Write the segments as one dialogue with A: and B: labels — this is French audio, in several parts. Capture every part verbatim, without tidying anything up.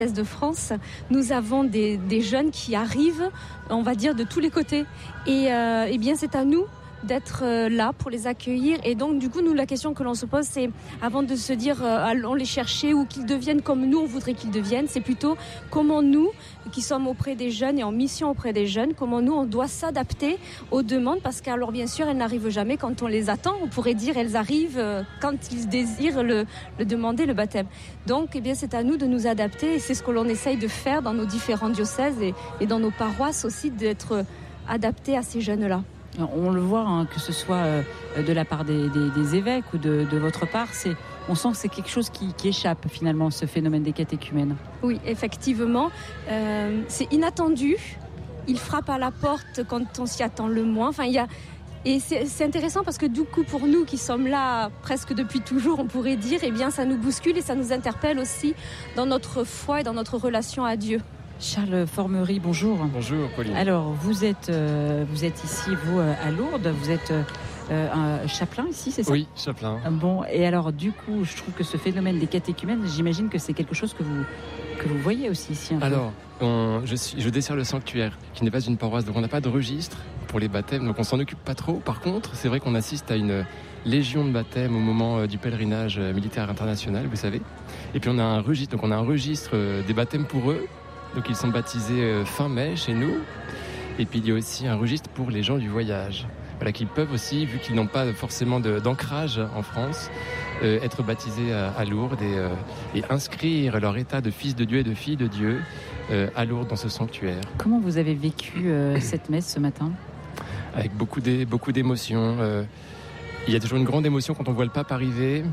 A: de France, nous avons des, des jeunes qui arrivent, on va dire, de tous les côtés. Et, euh, et bien, c'est à nous d'être là pour les accueillir. Et donc, du coup, nous, la question que l'on se pose, c'est, avant de se dire, euh, allons les chercher ou qu'ils deviennent comme nous, on voudrait qu'ils deviennent, c'est plutôt comment nous, qui sommes auprès des jeunes et en mission auprès des jeunes, comment nous, on doit s'adapter aux demandes, parce qu'alors, bien sûr, elles n'arrivent jamais quand on les attend. On pourrait dire, elles arrivent quand ils désirent le, le demander, le baptême. Donc, eh bien, c'est à nous de nous adapter, et c'est ce que l'on essaye de faire dans nos différents diocèses et, et dans nos paroisses aussi, d'être adaptés à ces jeunes-là.
B: On le voit, hein, que ce soit euh, de la part des, des, des évêques ou de, de votre part, c'est, on sent que c'est quelque chose qui, qui échappe finalement, ce phénomène des catéchumènes.
A: Oui, effectivement, euh, c'est inattendu. Il frappe à la porte quand on s'y attend le moins. Enfin, il y a... Et c'est, c'est intéressant parce que du coup, pour nous qui sommes là presque depuis toujours, on pourrait dire, eh bien, ça nous bouscule et ça nous interpelle aussi dans notre foi et dans notre relation à Dieu.
B: Charles Formery, bonjour.
C: Bonjour, Pauline.
B: Alors, vous êtes, euh, vous êtes ici, vous, à Lourdes. Vous êtes euh, un chapelain ici, c'est ça ?
C: Oui, chapelain.
B: Bon, et alors, du coup, je trouve que ce phénomène des catéchumènes, j'imagine que c'est quelque chose que vous, que vous voyez aussi ici. Un
C: alors, on, je, suis, je dessert le sanctuaire, qui n'est pas une paroisse, donc on n'a pas de registre pour les baptêmes, donc on s'en occupe pas trop. Par contre, c'est vrai qu'on assiste à une légion de baptêmes au moment du pèlerinage militaire international, vous savez. Et puis on a un registre, donc on a un registre des baptêmes pour eux. Donc ils sont baptisés fin mai chez nous. Et puis il y a aussi un registre pour les gens du voyage. Voilà, qu'ils peuvent aussi, vu qu'ils n'ont pas forcément de, d'ancrage en France, euh, être baptisés à, à Lourdes et, euh, et inscrire leur état de fils de Dieu et de fille de Dieu euh, à Lourdes dans ce sanctuaire.
B: Comment vous avez vécu euh, cette messe ce matin ?
C: Avec beaucoup, d'é, beaucoup d'émotions. Euh, il y a toujours une grande émotion quand on voit le pape arriver.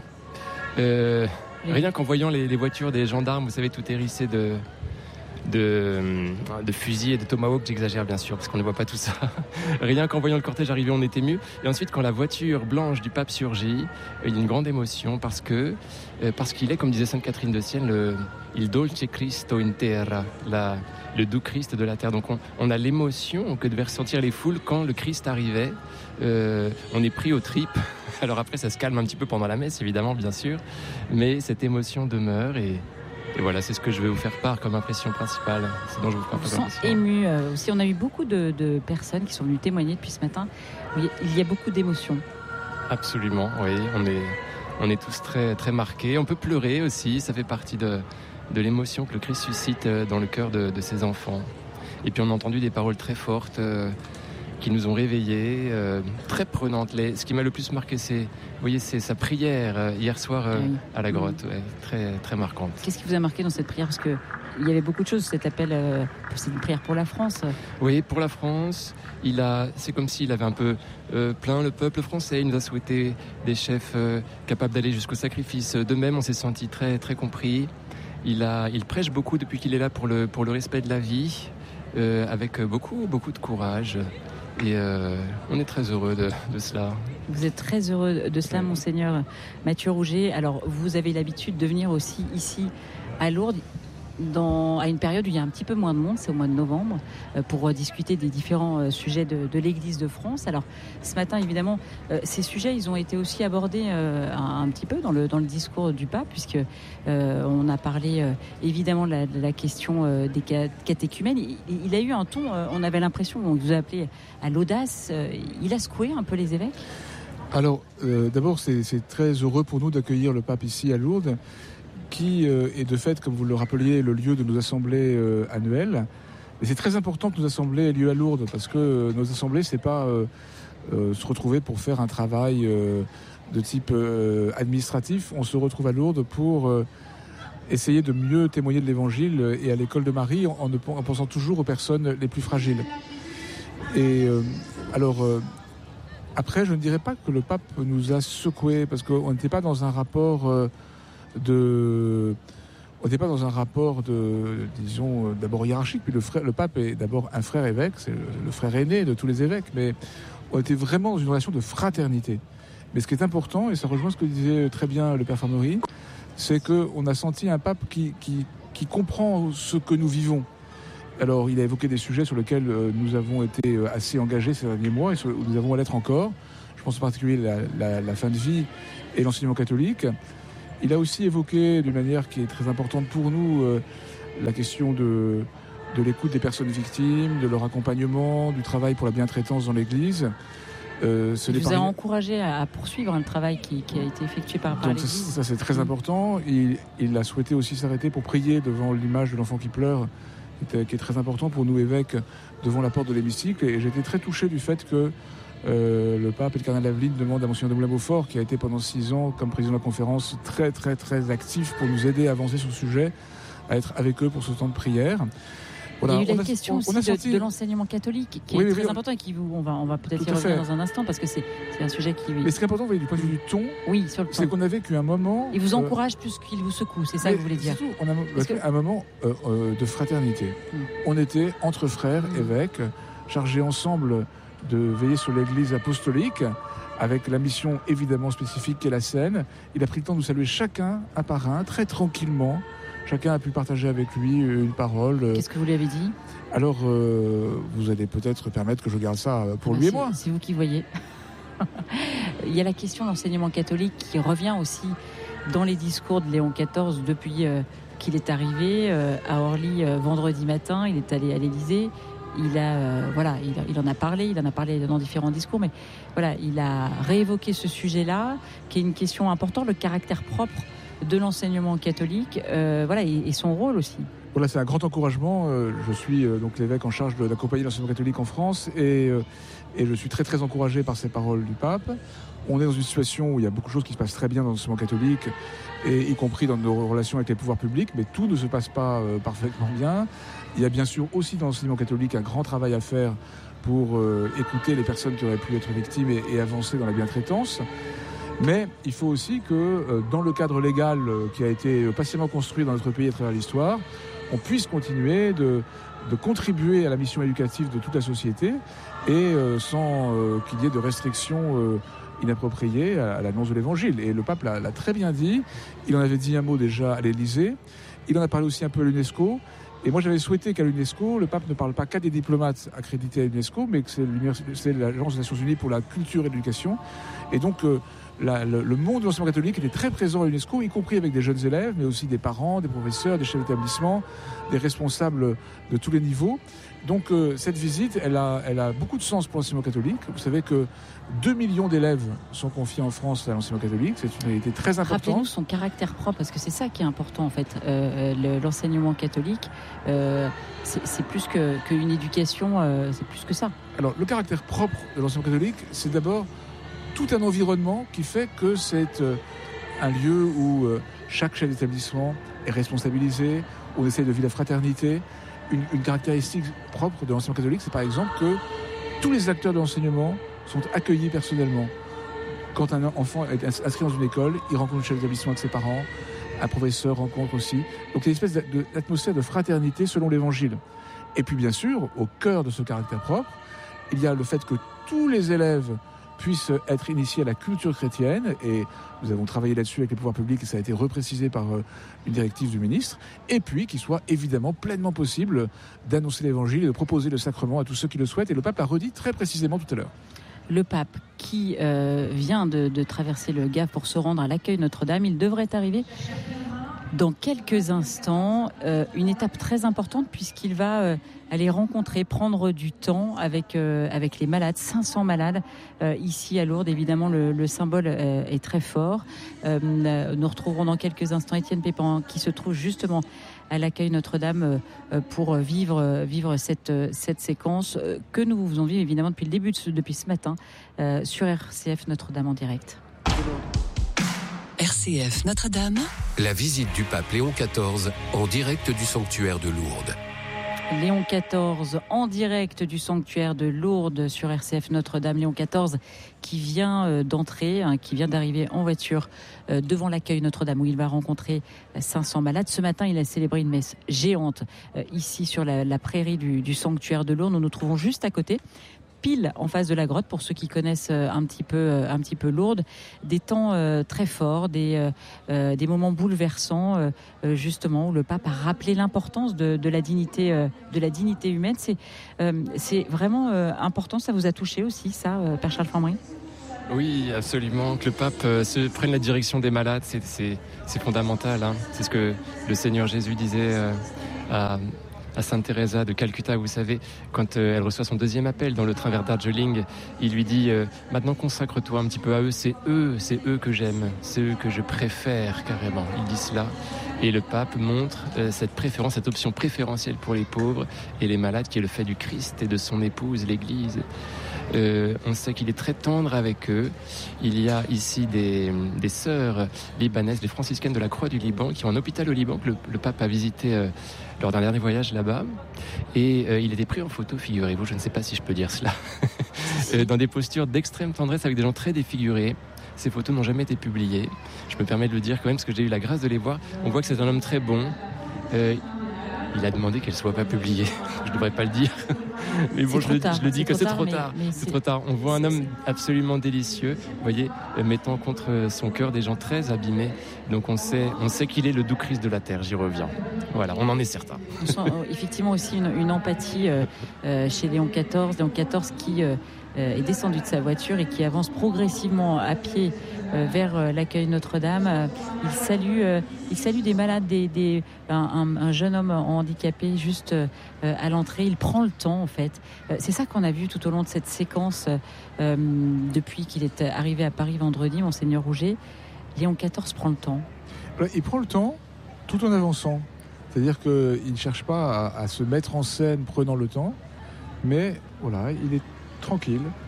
C: Euh, oui. Rien qu'en voyant les, les voitures des gendarmes, vous savez, tout hérissé de... De, de fusils et de tomahawks, j'exagère bien sûr, parce qu'on ne voit pas tout ça. Rien qu'en voyant le cortège arriver, on est ému. Et ensuite, quand la voiture blanche du pape surgit, il y a une grande émotion parce que, parce qu'il est, comme disait Sainte Catherine de Sienne, le il dolce Cristo in terra, la, le doux Christ de la terre. Donc on, on a l'émotion que devaient ressentir les foules quand le Christ arrivait. Euh, on est pris aux tripes. Alors après, ça se calme un petit peu pendant la messe, évidemment, bien sûr, mais cette émotion demeure et Et voilà, c'est ce que je vais vous faire part comme impression principale. C'est dont je vous ferai part.
B: On se sent ému euh, aussi. On a eu beaucoup de, de personnes qui sont venues témoigner depuis ce matin. Il y a beaucoup d'émotions.
C: Absolument, oui. On est, on est tous très, très marqués. On peut pleurer aussi. Ça fait partie de, de l'émotion que le Christ suscite dans le cœur de, de ses enfants. Et puis on a entendu des paroles très fortes euh, qui nous ont réveillés, euh, très prenantes. Les, ce qui m'a le plus marqué, c'est, vous voyez, c'est sa prière euh, hier soir euh, oui. à la grotte, ouais, très, très marquante.
B: Qu'est-ce qui vous a marqué dans cette prière ? Parce que il y avait beaucoup de choses. Cet appel, euh, c'est une prière pour la France.
C: Oui, pour la France. Il a, c'est comme s'il avait un peu euh, plein le peuple français. Il nous a souhaité des chefs euh, capables d'aller jusqu'au sacrifice. De même, on s'est senti très, très compris. Il a, il prêche beaucoup depuis qu'il est là pour le, pour le respect de la vie, euh, avec beaucoup, beaucoup de courage. Et euh, on est très heureux de, de cela.
B: Vous êtes très heureux de cela, Monseigneur Mathieu Rouget. Alors, vous avez l'habitude de venir aussi ici à Lourdes, dans, à une période où il y a un petit peu moins de monde, c'est au mois de novembre, euh, pour discuter des différents euh, sujets de, de l'Église de France. Alors, ce matin, évidemment, euh, ces sujets, ils ont été aussi abordés euh, un, un petit peu dans le, dans le discours du pape, puisque euh, on a parlé euh, évidemment de la, de la question euh, des catéchumènes. Il, il a eu un ton, euh, on avait l'impression, on vous a appelé à l'audace. Euh, il a secoué un peu les évêques.
D: Alors, euh, d'abord, c'est, c'est très heureux pour nous d'accueillir le pape ici à Lourdes, qui euh, est de fait, comme vous le rappeliez, le lieu de nos assemblées euh, annuelles. Et c'est très important que nos assemblées aient lieu à Lourdes, parce que euh, nos assemblées, c'est pas euh, euh, se retrouver pour faire un travail euh, de type euh, administratif. On se retrouve à Lourdes pour euh, essayer de mieux témoigner de l'Évangile et à l'école de Marie, en, en pensant toujours aux personnes les plus fragiles. Et euh, alors... Euh, après, je ne dirais pas que le pape nous a secoués, parce qu'on n'était pas dans un rapport... Euh, de on n'était pas dans un rapport de, disons, d'abord hiérarchique, puis le, frère, le pape est d'abord un frère évêque, c'est le, le frère aîné de tous les évêques, mais on était vraiment dans une relation de fraternité. Mais ce qui est important, et ça rejoint ce que disait très bien le père Formery, c'est qu'on a senti un pape qui, qui, qui comprend ce que nous vivons. Alors, il a évoqué des sujets sur lesquels nous avons été assez engagés ces derniers mois, et sur, où nous avons à l'être encore. Je pense en particulier à la, la, la fin de vie et l'enseignement catholique. Il a aussi évoqué, d'une manière qui est très importante pour nous, euh, la question de, de l'écoute des personnes victimes, de leur accompagnement, du travail pour la bientraitance dans l'Église.
B: Euh, ce Il vous a rien... encouragé à, à poursuivre le travail qui, qui a été effectué par, par
D: Donc,
B: l'Église.
D: Ça, c'est très important. Il, il a souhaité aussi s'arrêter pour prier devant l'image de l'enfant qui pleure, qui est, qui est très important pour nous évêques, devant la porte de l'hémicycle. Et j'ai été très touché du fait que euh, le pape et le cardinal Aveline demandent à Monseigneur de Moulin-Beaufort, qui a été pendant six ans comme président de la conférence très très très actif pour nous aider à avancer sur le sujet, à être avec eux pour ce temps de prière.
B: Voilà, il y a eu la a, question on, aussi on de, de l'enseignement catholique qui oui, est très oui, important et qui vous, on va, on va peut-être y revenir dans un instant parce que c'est, c'est un sujet qui...
D: Mais ce qui est important, vous voyez, du point de vue du ton,
B: oui, sur le
D: c'est ton. qu'on a vécu un moment...
B: Il vous encourage euh, plus qu'il vous secoue, c'est ça que vous voulez dire.
D: Surtout, on a vécu que... un moment euh, euh, de fraternité. Hum. On était entre frères, hum. évêques, chargés ensemble de veiller sur l'Église apostolique, avec la mission évidemment spécifique qu'est la Seine. Il a pris le temps de nous saluer chacun, un par un, très tranquillement. Chacun a pu partager avec lui une parole.
B: Qu'est-ce que vous lui avez dit ?
D: Alors, euh, vous allez peut-être permettre que je garde ça pour ah, lui et moi.
B: C'est vous qui voyez. Il y a la question de l'enseignement catholique qui revient aussi dans les discours de Léon quatorze depuis euh, qu'il est arrivé euh, à Orly euh, vendredi matin. Il est allé à l'Élysée. Il a, euh, voilà, il, il en a parlé. Il en a parlé dans différents discours, mais voilà, il a réévoqué ce sujet-là, qui est une question importante, le caractère propre de l'enseignement catholique, euh, voilà, et, et son rôle aussi.
D: Voilà, c'est un grand encouragement. Euh, je suis euh, donc l'évêque en charge de, d'accompagner l'enseignement catholique en France, et, euh, et je suis très très encouragé par ces paroles du pape. On est dans une situation où il y a beaucoup de choses qui se passent très bien dans l'enseignement catholique, et y compris dans nos relations avec les pouvoirs publics, mais tout ne se passe pas euh, parfaitement bien. Il y a bien sûr aussi dans l'enseignement catholique un grand travail à faire pour euh, écouter les personnes qui auraient pu être victimes et, et avancer dans la bientraitance. Mais il faut aussi que, euh, dans le cadre légal euh, qui a été patiemment construit dans notre pays à travers l'histoire, on puisse continuer de, de contribuer à la mission éducative de toute la société et euh, sans euh, qu'il y ait de restrictions euh, inappropriées à, à l'annonce de l'Évangile. Et le pape l'a, l'a très bien dit. Il en avait dit un mot déjà à l'Élysée. Il en a parlé aussi un peu à l'UNESCO. Et moi, j'avais souhaité qu'à l'UNESCO, le pape ne parle pas qu'à des diplomates accrédités à l'UNESCO, mais que c'est, c'est l'Agence des Nations Unies pour la culture et l'éducation. Et donc, euh, La, le, le monde de l'enseignement catholique était très présent à l'UNESCO, y compris avec des jeunes élèves, mais aussi des parents, des professeurs, des chefs d'établissement, des responsables de tous les niveaux. Donc euh, cette visite, elle a, elle a beaucoup de sens pour l'enseignement catholique. Vous savez que deux millions d'élèves sont confiés en France à l'enseignement catholique. C'est une réalité très importante.
B: Rappelez-nous son caractère propre, parce que c'est ça qui est important en fait. Euh, le, l'enseignement catholique, euh, c'est, c'est plus que, qu'une éducation, euh, c'est plus que ça.
D: Alors le caractère propre de l'enseignement catholique, c'est d'abord tout un environnement qui fait que c'est euh, un lieu où euh, chaque chef d'établissement est responsabilisé, où on essaie de vivre la fraternité. Une, une caractéristique propre de l'enseignement catholique, c'est par exemple que tous les acteurs de l'enseignement sont accueillis personnellement. Quand un enfant est inscrit dans une école, il rencontre le chef d'établissement avec ses parents, un professeur rencontre aussi. Donc il y a une espèce d'atmosphère de fraternité selon l'Évangile. Et puis bien sûr, au cœur de ce caractère propre, il y a le fait que tous les élèves puissent être initiés à la culture chrétienne, et nous avons travaillé là-dessus avec les pouvoirs publics et ça a été reprécisé par une directive du ministre, et puis qu'il soit évidemment pleinement possible d'annoncer l'évangile et de proposer le sacrement à tous ceux qui le souhaitent, et le pape l'a redit très précisément tout à l'heure.
B: Le pape qui euh, vient de, de traverser le Gave pour se rendre à l'accueil Notre-Dame, il devrait arriver dans quelques instants, euh, une étape très importante puisqu'il va euh, aller rencontrer, prendre du temps avec euh, avec les malades, cinq cents malades euh, ici à Lourdes. Évidemment, le, le symbole euh, est très fort. Euh, nous retrouverons dans quelques instants Étienne Pépan qui se trouve justement à l'accueil Notre-Dame euh, pour vivre vivre cette cette séquence euh, que nous vous faisons vivre évidemment depuis le début de ce, depuis ce matin euh, sur R C F Notre-Dame en direct.
E: R C F Notre-Dame. La visite du pape Léon quatorze en direct du sanctuaire de Lourdes.
B: Léon quatorze en direct du sanctuaire de Lourdes sur R C F Notre-Dame. Léon quatorze qui vient d'entrer, hein, qui vient d'arriver en voiture euh, devant l'accueil Notre-Dame où il va rencontrer cinq cents malades. Ce matin, il a célébré une messe géante euh, ici sur la, la prairie du, du sanctuaire de Lourdes. Nous nous trouvons juste à côté, pile en face de la grotte, pour ceux qui connaissent un petit peu, un petit peu Lourdes. Des temps euh, très forts, des, euh, des moments bouleversants, euh, justement, où le pape a rappelé l'importance de, de, la, dignité, euh, de la dignité humaine. C'est, euh, c'est vraiment euh, important. Ça vous a touché aussi, ça, euh, Père Charles Fambry ?
C: Oui, absolument. Que le pape euh, se prenne la direction des malades, c'est, c'est, c'est fondamental. Hein. C'est ce que le Seigneur Jésus disait euh, à, à Sainte Teresa de Calcutta, vous savez, quand euh, elle reçoit son deuxième appel dans le train vers Darjeeling, il lui dit euh, « Maintenant consacre-toi un petit peu à eux, c'est eux, c'est eux que j'aime, c'est eux que je préfère carrément ». Il dit cela. Et le pape montre euh, cette préférence, cette option préférentielle pour les pauvres et les malades qui est le fait du Christ et de son épouse, l'Église. Euh, on sait qu'il est très tendre avec eux. Il y a ici des, des sœurs libanaises, des franciscaines de la Croix du Liban, qui ont un hôpital au Liban que le, le pape a visité euh, lors d'un dernier voyage là-bas. Et euh, il était pris en photo, figurez-vous, je ne sais pas si je peux dire cela, euh, dans des postures d'extrême tendresse avec des gens très défigurés. Ces photos n'ont jamais été publiées. Je me permets de le dire quand même parce que j'ai eu la grâce de les voir. On voit que c'est un homme très bon. Euh, il a demandé qu'elles ne soient pas publiées. Je ne devrais pas le dire. Mais bon, je le, je le dis que c'est trop tard. Mais, mais c'est, c'est trop tard. On voit un homme absolument délicieux, vous voyez, mettant contre son cœur des gens très abîmés. Donc on sait, on sait qu'il est le doux Christ de la terre. J'y reviens. Voilà, on en est certain.
B: On sent euh, effectivement aussi une, une empathie euh, euh, chez Léon quatorze. Léon quatorze qui euh, est descendu de sa voiture et qui avance progressivement à pied euh, vers euh, l'accueil Notre-Dame. Euh, il salue, euh, il salue des malades, des, des, un, un, un jeune homme handicapé juste euh, à l'entrée. Il prend le temps en fait. Euh, c'est ça qu'on a vu tout au long de cette séquence euh, depuis qu'il est arrivé à Paris vendredi, Monseigneur Rouget. Léon quatorze prend le temps.
D: Il prend le temps tout en avançant. C'est-à-dire qu'il ne cherche pas à, à se mettre en scène prenant le temps, mais voilà, il est tranquille,